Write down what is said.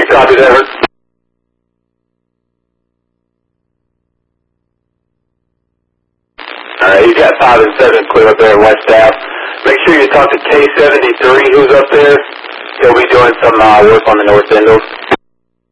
copy that. Alright, you got 5 and 7 clear up there in West Ave. Make sure you talk to K73 who's up there. He'll be doing some work on the north end of.